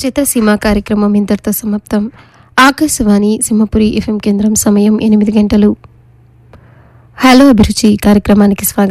చిత్రసీమ కార్యక్రమం ఇంతటితో సమాప్తం. ఆకాశవాణి సింహపురి ఎఫ్ఎం కేంద్రం సమయం 8 గంటలు. హలో అభిరుచి కార్యక్రమానికి స్వాగతం.